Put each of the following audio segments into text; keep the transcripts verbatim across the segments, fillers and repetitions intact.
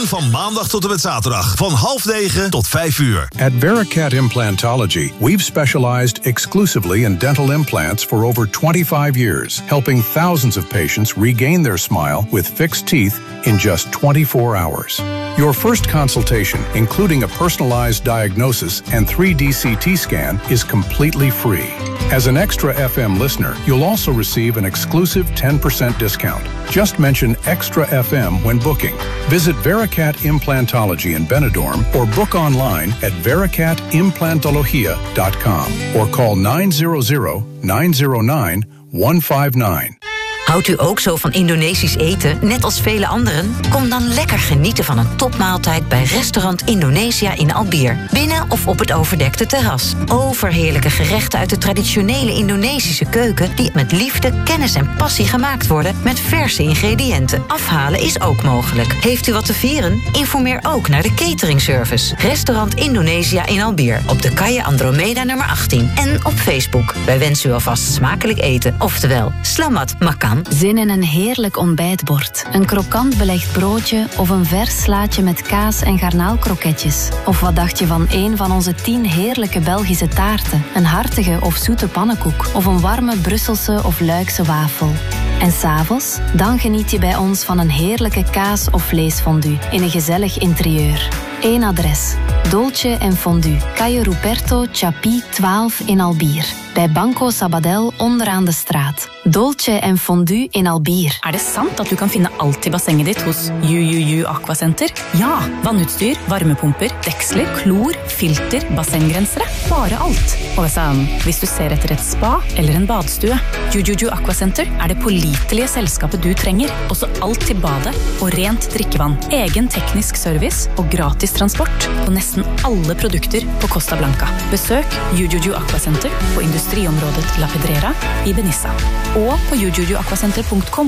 Open van maandag tot en met zaterdag. Van half negen tot vijf uur. At Vericat Implantology, we've specialized exclusively in dental implants for over twenty-five years, helping thousands of patients regain their smile with fixed teeth in just twenty-four hours. Your first consultation, including a personalized diagnosis and three D C T scan, is completely free. As an Extra F M listener, you'll also receive an exclusive ten percent discount. Just mention Extra F M when booking. Visit Vericat Implantology in Benidorm or book online at vericat implantologia dot com or call nine hundred, nine oh nine, one five nine. Houdt u ook zo van Indonesisch eten, net als vele anderen? Kom dan lekker genieten van een topmaaltijd bij restaurant Indonesia in Albier. Binnen of op het overdekte terras. Overheerlijke gerechten uit de traditionele Indonesische keuken die met liefde, kennis en passie gemaakt worden met verse ingrediënten. Afhalen is ook mogelijk. Heeft u wat te vieren? Informeer ook naar de cateringservice. Restaurant Indonesia in Albier op de Calle Andromeda nummer achttien en op Facebook. Wij wensen u alvast smakelijk eten, oftewel Slamat Makan. Zin in een heerlijk ontbijtbord, een krokant belegd broodje of een vers slaatje met kaas en garnaalkroketjes. Of wat dacht je van een van onze tien heerlijke Belgische taarten, een hartige of zoete pannenkoek of een warme Brusselse of Luikse wafel. En 's avonds? Dan geniet je bij ons van een heerlijke kaas- of vleesfondue in een gezellig interieur. Eén adres. Dolce en Fondue. Calle Ruperto Chapi twaalf in Albier. Bij Banco Sabadell onderaan de straat. Dolce en Fondue in Albier. Er det sant at du kan finne alt i bassenget ditt hos U U U Aquacenter? Ja, vannutstyr, varmepumper, deksler, klor, filter, bassengrensere. Bare alt. Og sånn, hvis du ser etter et spa eller en badstue, U U U Aquacenter er det pålitelige selskapet du trenger. Også alt til badet og rent drikkevann. Egen teknisk service og gratis transport på nesten alle produkter på Costa Blanca. Besøk U U U Aquacenter på industriområdet La Pedrera i Benissa. Og på u u u aquacenter punt com.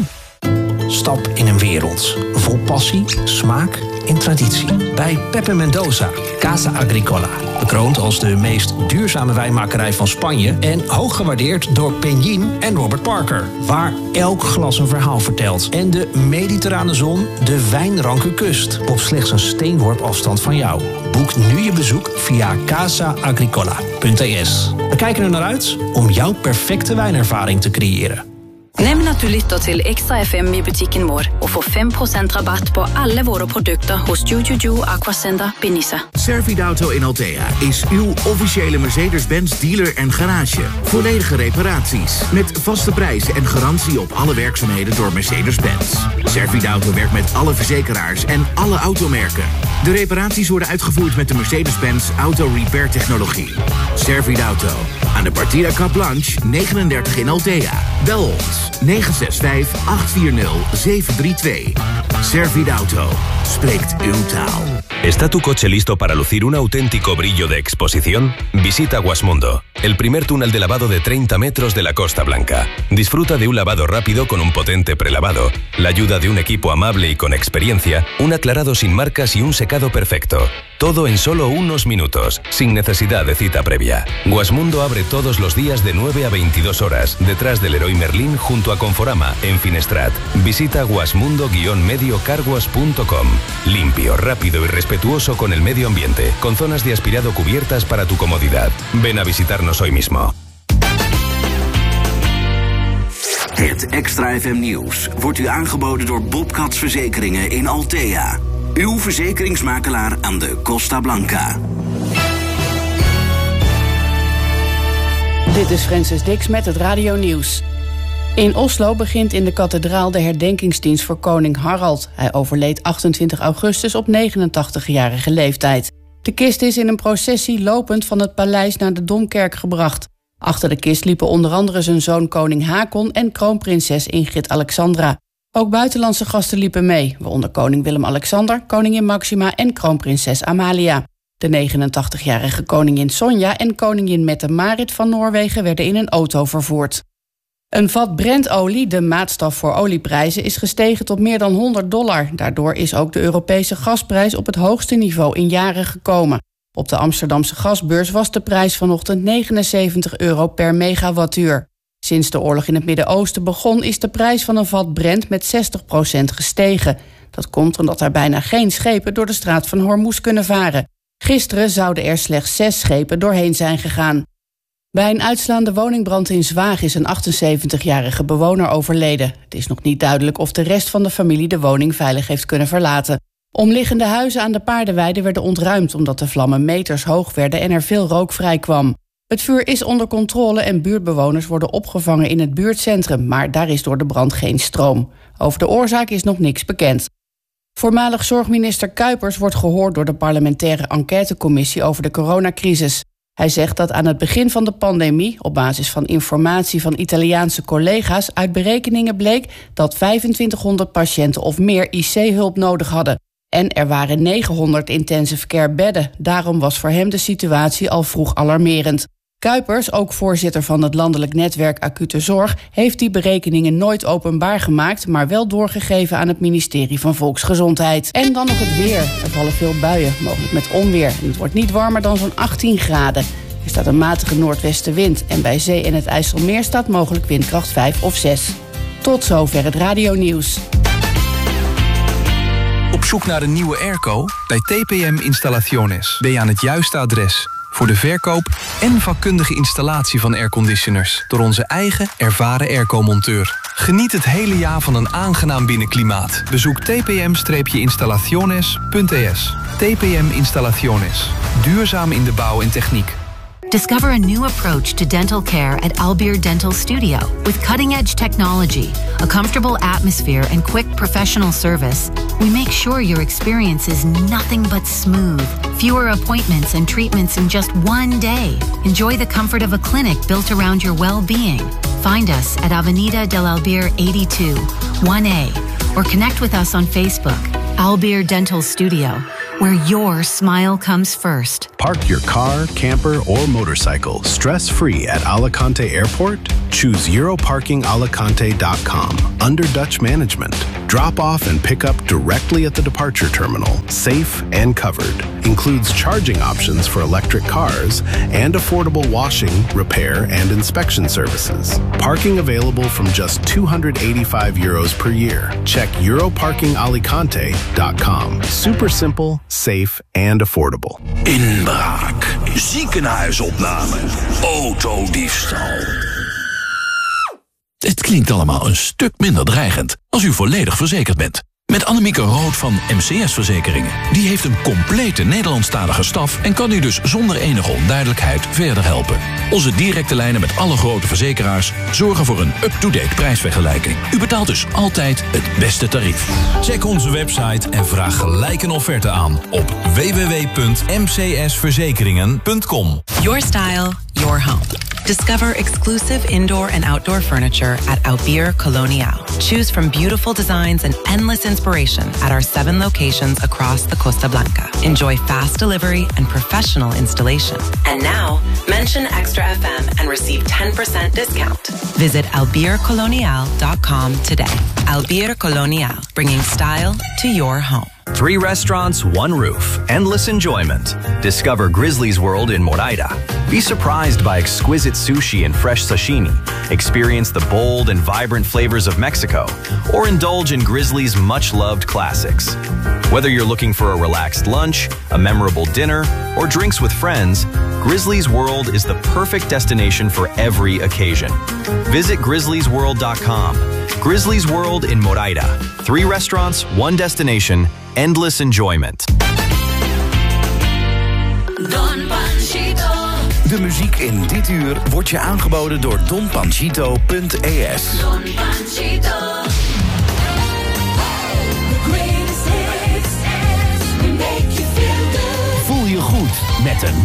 Stap in een wereld vol passie, smaak en traditie. Bij Pepe Mendoza, Casa Agricola. Bekroond als de meest duurzame wijnmakerij van Spanje en hoog gewaardeerd door Peñín en Robert Parker. Waar elk glas een verhaal vertelt en de mediterrane zon de wijnranke kust. Op slechts een steenworp afstand van jou. Boek nu je bezoek via casa agricola punt e s. We kijken er naar uit om jouw perfecte wijnervaring te creëren. Nevn at du lytter til Extra F M i butikken vår og få fem procent rabatt på alle våre producten hos Jujuju Aquacenter Benissa. Servidauto in Altea is uw officiële Mercedes-Benz dealer en garage. Volledige reparaties met vaste prijzen en garantie op alle werkzaamheden door Mercedes-Benz. Servidauto werkt met alle verzekeraars en alle automerken. De reparaties worden uitgevoerd met de Mercedes-Benz Auto Repair technologie. Servidauto aan de Partida Cap Blanche negenendertig in Altea. Bel ons negen zes vijf, acht vier nul, zeven drie twee. Servidauto spreekt uw taal. ¿Está tu coche listo para lucir un auténtico brillo de exposición? Visita Guasmundo, el primer túnel de lavado de treinta metros de la Costa Blanca. Disfruta de un lavado rápido con un potente prelavado, la ayuda de un equipo amable y con experiencia, un aclarado sin marcas y un secado perfecto. Todo en solo unos minutos, sin necesidad de cita previa. Guasmundo abre todos los días de nueve a veintidós horas, detrás del Leroy Merlin junto a Conforama, en Finestrat. Visita guasmundo guion medio carguas punto com. Limpio, rápido y respetuoso con el medio ambiente, con zonas de aspirado cubiertas para tu comodidad. Ven a visitarnos hoy mismo. Het Extra F M nieuws wordt u aangeboden door Bobcats Verzekeringen in Altea. Uw verzekeringsmakelaar aan de Costa Blanca. Dit is Francis Dix met het Radio Nieuws. In Oslo begint in de kathedraal de herdenkingsdienst voor koning Harald. Hij overleed achtentwintig augustus op negenentachtigjarige leeftijd. De kist is in een processie lopend van het paleis naar de Domkerk gebracht. Achter de kist liepen onder andere zijn zoon koning Hakon en kroonprinses Ingrid Alexandra. Ook buitenlandse gasten liepen mee, waaronder koning Willem-Alexander, koningin Maxima en kroonprinses Amalia. De negenentachtigjarige koningin Sonja en koningin Mette-Marit van Noorwegen werden in een auto vervoerd. Een vat Brentolie, de maatstaf voor olieprijzen, is gestegen tot meer dan honderd dollar. Daardoor is ook de Europese gasprijs op het hoogste niveau in jaren gekomen. Op de Amsterdamse gasbeurs was de prijs vanochtend negenenzeventig euro per megawattuur. Sinds de oorlog in het Midden-Oosten begon is de prijs van een vat Brent met zestig procent gestegen. Dat komt omdat er bijna geen schepen door de straat van Hormuz kunnen varen. Gisteren zouden er slechts zes schepen doorheen zijn gegaan. Bij een uitslaande woningbrand in Zwaag is een achtenzeventigjarige bewoner overleden. Het is nog niet duidelijk of de rest van de familie de woning veilig heeft kunnen verlaten. Omliggende huizen aan de Paardenweide werden ontruimd omdat de vlammen meters hoog werden en er veel rook vrij kwam. Het vuur is onder controle en buurtbewoners worden opgevangen in het buurtcentrum, maar daar is door de brand geen stroom. Over de oorzaak is nog niks bekend. Voormalig zorgminister Kuipers wordt gehoord door de parlementaire enquêtecommissie over de coronacrisis. Hij zegt dat aan het begin van de pandemie, op basis van informatie van Italiaanse collega's, uit berekeningen bleek dat vijfentwintighonderd patiënten of meer I C-hulp nodig hadden. En er waren negenhonderd intensive care bedden. Daarom was voor hem de situatie al vroeg alarmerend. Kuipers, ook voorzitter van het landelijk netwerk Acute Zorg, heeft die berekeningen nooit openbaar gemaakt, maar wel doorgegeven aan het ministerie van Volksgezondheid. En dan nog het weer. Er vallen veel buien, mogelijk met onweer. En het wordt niet warmer dan zo'n achttien graden. Er staat een matige noordwestenwind en bij zee en het IJsselmeer staat mogelijk windkracht vijf of zes. Tot zover het radionieuws. Op zoek naar een nieuwe airco? Bij T P M Installaciones ben je aan het juiste adres voor de verkoop en vakkundige installatie van airconditioners door onze eigen ervaren airco-monteur. Geniet het hele jaar van een aangenaam binnenklimaat. Bezoek t p m installaciones punt e s. T P M Installaciones. Duurzaam in de bouw en techniek. Discover a new approach to dental care at Albeer Dental Studio. With cutting-edge technology, a comfortable atmosphere, and quick professional service, we make sure your experience is nothing but smooth. Fewer appointments and treatments in just one day. Enjoy the comfort of a clinic built around your well-being. Find us at Avenida del Albeer eighty-two, one A, or connect with us on Facebook. Albeer Dental Studio, where your smile comes first. Park your car, camper, or motorcycle stress-free at Alicante Airport? Choose euro parking alicante dot com under Dutch management. Drop off and pick up directly at the departure terminal, safe and covered. Includes charging options for electric cars and affordable washing, repair, and inspection services. Parking available from just two hundred eighty-five euros per year. Check euro parking alicante dot com. Super simple, safe and affordable. Inbraak, ziekenhuisopname, autodiefstal. Het klinkt allemaal een stuk minder dreigend als u volledig verzekerd bent. Met Annemieke Rood van M C S Verzekeringen. Die heeft een complete Nederlandstalige staf en kan u dus zonder enige onduidelijkheid verder helpen. Onze directe lijnen met alle grote verzekeraars zorgen voor een up-to-date prijsvergelijking. U betaalt dus altijd het beste tarief. Check onze website en vraag gelijk een offerte aan op w w w punt m c s verzekeringen punt com. Your style, your home. Discover exclusive indoor and outdoor furniture at Albeer Colonial. Choose from beautiful designs and endless inspiration at our seven locations across the Costa Blanca. Enjoy fast delivery and professional installation. And now, mention Extra F M and receive ten percent discount. Visit albeer colonial dot com today. Albeer Colonial, bringing style to your home. Three restaurants, one roof, endless enjoyment. Discover Grizzly's World in Moraida. Be surprised by exquisite sushi and fresh sashimi. Experience the bold and vibrant flavors of Mexico. Or indulge in Grizzly's much-loved classics. Whether you're looking for a relaxed lunch, a memorable dinner, or drinks with friends, Grizzly's World is the perfect destination for every occasion. Visit grizzlies world dot com. Grizzly's World in Moraida. Three restaurants, one destination, endless enjoyment. Don Panchito. De muziek in dit uur wordt je aangeboden door don panchito punt e s. Don Panchito. Voel je goed met een